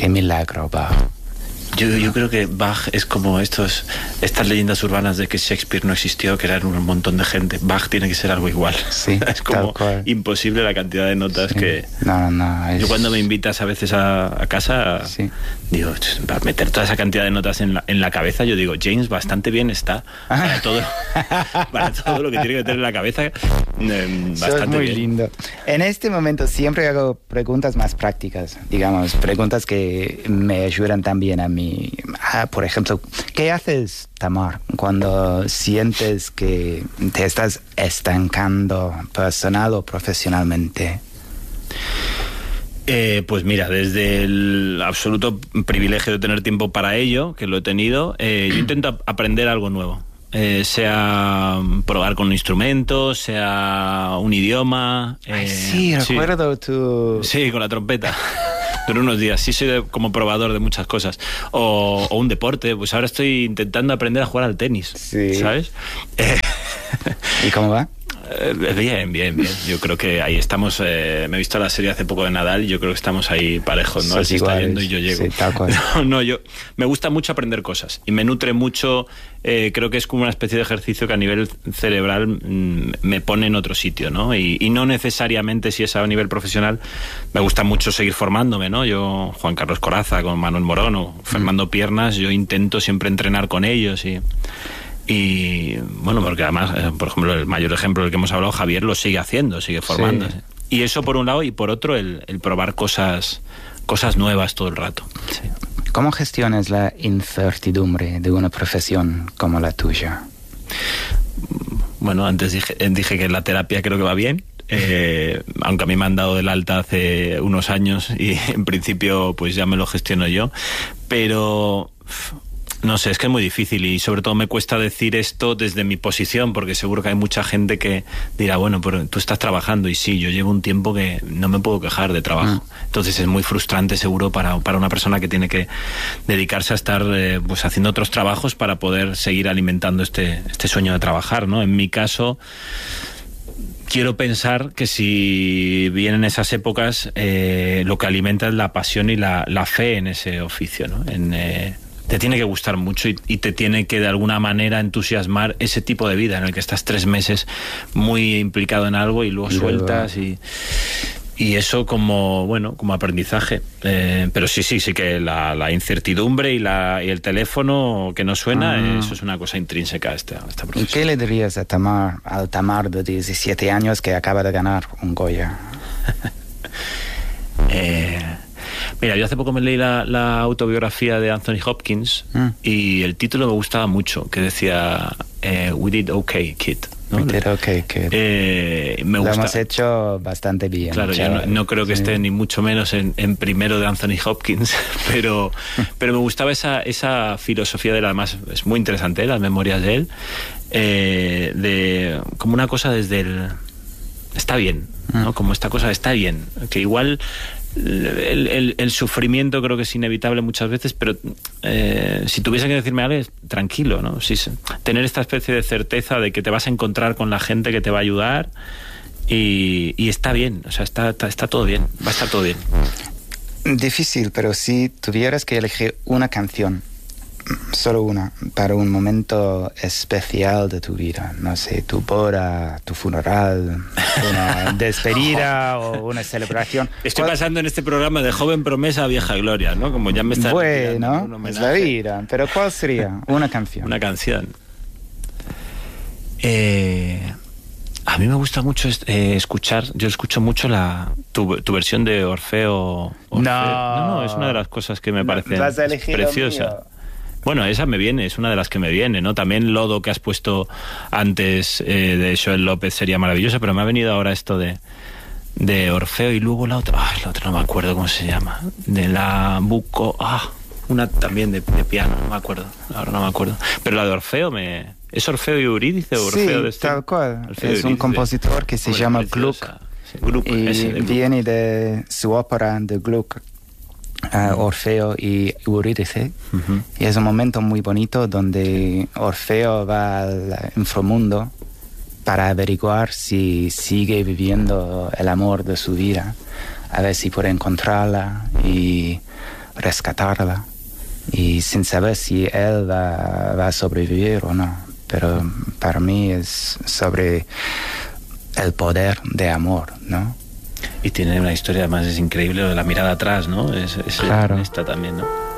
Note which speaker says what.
Speaker 1: Qué milagro, Bach.
Speaker 2: Yo creo que Bach es como estas leyendas urbanas de que Shakespeare no existió, que eran un montón de gente. Bach tiene que ser algo igual.
Speaker 1: Sí,
Speaker 2: es como imposible la cantidad de notas que...
Speaker 1: No.
Speaker 2: Yo cuando me invitas a veces a casa, digo, para meter toda esa cantidad de notas en la cabeza, yo digo, James bastante bien está para todo lo que tiene que meter en la cabeza. Bastante
Speaker 1: es muy
Speaker 2: bien.
Speaker 1: Lindo. En este momento siempre hago preguntas más prácticas, digamos, preguntas que me ayudan también a mí. Por ejemplo, ¿qué haces, Tamar, cuando sientes que te estás estancando personal o profesionalmente?
Speaker 2: Pues mira, desde el absoluto privilegio de tener tiempo para ello, que lo he tenido, yo intento aprender algo nuevo. Sea probar con un instrumento, sea un idioma.
Speaker 1: Recuerdo tu...
Speaker 2: Sí, con la trompeta. Duró unos días. Sí, soy como probador de muchas cosas. O un deporte. Pues ahora estoy intentando aprender a jugar al tenis.
Speaker 1: Sí.
Speaker 2: ¿Sabes?
Speaker 1: ¿Y cómo va?
Speaker 2: Bien. Yo creo que ahí estamos. Me he visto la serie hace poco de Nadal y yo creo que estamos ahí parejos, ¿no? Él se está yendo y yo llego.
Speaker 1: Sí, tal cual.
Speaker 2: Yo me gusta mucho aprender cosas y me nutre mucho. Creo que es como una especie de ejercicio que a nivel cerebral me pone en otro sitio, ¿no? Y no necesariamente si es a nivel profesional. Me gusta mucho seguir formándome, ¿no? Yo, Juan Carlos Corazza, con Manuel Morón o Fernando Piernas, yo intento siempre entrenar con ellos y bueno, porque además, por ejemplo, el mayor ejemplo del que hemos hablado, Javier, lo sigue haciendo, sigue formándose. Sí. Y eso por un lado, y por otro el probar cosas nuevas todo el rato. Sí.
Speaker 1: ¿Cómo gestionas la incertidumbre de una profesión como la tuya?
Speaker 2: Bueno, antes dije que la terapia creo que va bien. Aunque a mí me han dado del alta hace unos años y en principio pues ya me lo gestiono yo. Pero... no sé, es que es muy difícil y sobre todo me cuesta decir esto desde mi posición porque seguro que hay mucha gente que dirá, bueno, pero tú estás trabajando y sí, yo llevo un tiempo que no me puedo quejar de trabajo. Entonces es muy frustrante seguro para una persona que tiene que dedicarse a estar pues haciendo otros trabajos para poder seguir alimentando este sueño de trabajar, ¿no? En mi caso... quiero pensar que si vienen esas épocas, lo que alimenta es la pasión y la fe en ese oficio, ¿no? Te tiene que gustar mucho y te tiene que de alguna manera entusiasmar ese tipo de vida en el que estás 3 meses muy implicado en algo y luego sueltas y eso como aprendizaje. Pero sí que la incertidumbre y el teléfono que no suena, eso es una cosa intrínseca a esta profesión.
Speaker 1: ¿Y qué le dirías al Tamar de 17 años que acaba de ganar un Goya?
Speaker 2: Mira, yo hace poco me leí la autobiografía de Anthony Hopkins y el título me gustaba mucho, que decía We did okay, kid, ¿no?
Speaker 1: We did okay, kid.
Speaker 2: Me gusta.
Speaker 1: Lo hemos hecho bastante bien.
Speaker 2: Claro, yo no creo que esté ni mucho menos en primero de Anthony Hopkins, pero me gustaba esa filosofía de él. Además es muy interesante, las memorias de él, de como una cosa desde el está bien, ¿no? Como esta cosa está bien, que igual el sufrimiento creo que es inevitable muchas veces, pero si tuviese que decirme algo, es tranquilo, ¿no? Tener esta especie de certeza de que te vas a encontrar con la gente que te va a ayudar y está bien, o sea, está todo bien, va a estar todo bien.
Speaker 1: Difícil, pero si tuvieras que elegir una canción, solo una, para un momento especial de tu vida, no sé, tu boda, tu funeral, una despedida o una celebración.
Speaker 2: Estoy pasando en este programa de joven promesa a vieja gloria, ¿no? Como ya me está...
Speaker 1: Bueno, es la vida, pero ¿cuál sería una canción?
Speaker 2: Una canción. A mí me gusta mucho escuchar, yo escucho mucho tu versión de Orfeo. No, es una de las cosas que me parece preciosa. Bueno, esa me viene, es una de las que me viene, ¿no? También Lodo, que has puesto antes de Joel López, sería maravillosa, pero me ha venido ahora esto de Orfeo y luego la otra no me acuerdo cómo se llama, de la Buco, una también de piano, no me acuerdo, ahora no me acuerdo, pero la de Orfeo ¿es Orfeo y Eurídice o Orfeo
Speaker 1: sí, tal cual, es un compositor que se llama Gluck, y viene de su ópera de Gluck, Orfeo y Eurídice, y es un momento muy bonito donde Orfeo va al inframundo para averiguar si sigue viviendo el amor de su vida, a ver si puede encontrarla, y rescatarla y sin saber si él va a sobrevivir o no. Pero para mí es sobre el poder de amor, ¿no?
Speaker 2: Y tiene una historia, además es increíble, lo de la mirada atrás, ¿no?
Speaker 1: Claro.
Speaker 2: Esta también, ¿no?